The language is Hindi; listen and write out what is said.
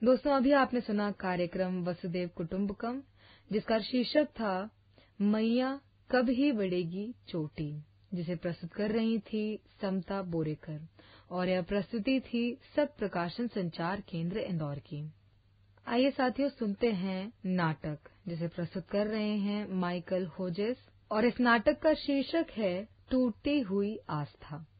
दोस्तों, अभी आपने सुना कार्यक्रम वसुदेव कुटुंबकम, जिसका शीर्षक था मैया कब ही बढ़ेगी चोटी, जिसे प्रस्तुत कर रही थी समता बोरेकर, और यह प्रस्तुति थी सत प्रकाशन संचार केंद्र इंदौर की। आइए साथियों, सुनते हैं नाटक, जिसे प्रस्तुत कर रहे हैं माइकल होजेस, और इस नाटक का शीर्षक है टूटी हुई आस्था।